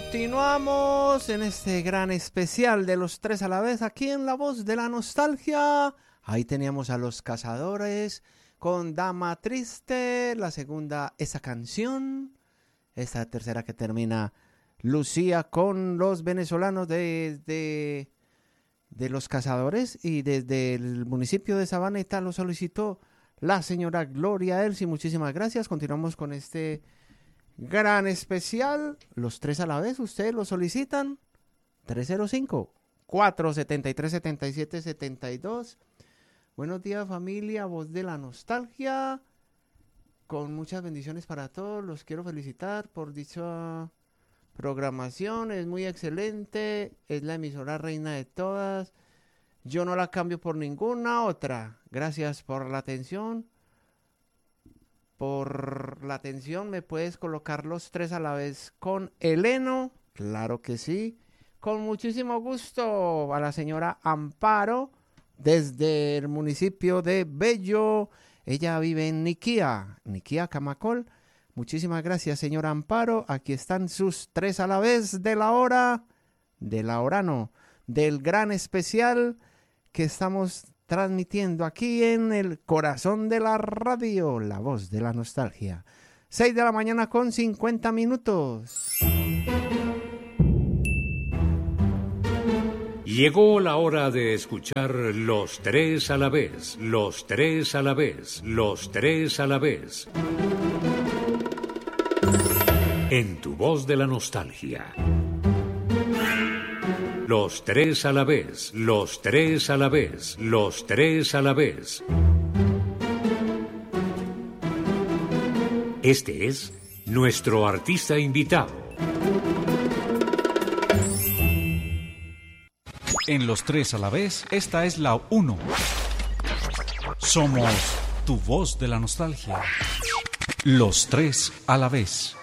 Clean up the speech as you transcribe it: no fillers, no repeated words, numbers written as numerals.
Continuamos en este gran especial de los tres a la vez aquí en La Voz de la Nostalgia. Ahí teníamos a Los Cazadores con Dama Triste, la segunda Esa Canción, esta tercera que termina Lucía con Los Venezolanos de Los Cazadores, y desde el municipio de Sabaneta lo solicitó la señora Gloria Elsi. Muchísimas gracias. Continuamos con este gran especial, los tres a la vez. Ustedes lo solicitan. 305-473-7772. Buenos días, familia, Voz de la Nostalgia. Con muchas bendiciones para todos. Los quiero felicitar por dicha programación. Es muy excelente. Es la emisora reina de todas. Yo no la cambio por ninguna otra. Gracias por la atención. Por la atención, ¿me puedes colocar los tres a la vez con Eleno? Claro que sí. Con muchísimo gusto a la señora Amparo desde el municipio de Bello. Ella vive en Niquía, Camacol. Muchísimas gracias, señora Amparo. Aquí están sus tres a la vez de la hora, del gran especial que estamos transmitiendo aquí en el corazón de la radio, La Voz de la Nostalgia. 6 de la mañana con 50 minutos. Llegó la hora de escuchar los tres a la vez, los tres a la vez, los tres a la vez. En tu Voz de la Nostalgia. Los tres a la vez, los tres a la vez, los tres a la vez. Este es nuestro artista invitado. En los tres a la vez, esta es la 1. Somos tu Voz de la Nostalgia. Los tres a la vez.